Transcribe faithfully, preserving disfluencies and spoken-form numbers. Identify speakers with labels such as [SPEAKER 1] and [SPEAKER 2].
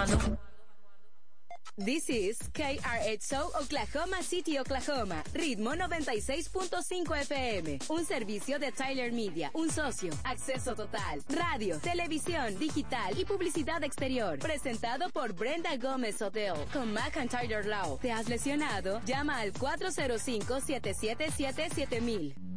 [SPEAKER 1] evacuando.
[SPEAKER 2] This is K R X O Oklahoma City, Oklahoma. Ritmo noventa y seis punto cinco F M. Un servicio de Tyler Media. Un socio. Acceso total. Radio, televisión, digital y publicidad exterior. Presentado por Brenda Gómez Hotel. Con Mac and Tyler Law. ¿Te has lesionado? Llama al cuatro cero cinco, siete siete siete, siete mil.